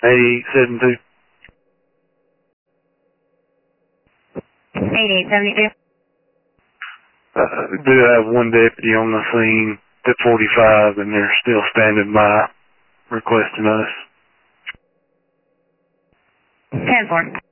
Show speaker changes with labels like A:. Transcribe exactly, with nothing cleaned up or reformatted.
A: eighty-eight seventy-two.
B: eighty-eight seventy-two.
A: Uh, do have one deputy on the scene at forty-five, and they're still standing by requesting us.
B: ten four.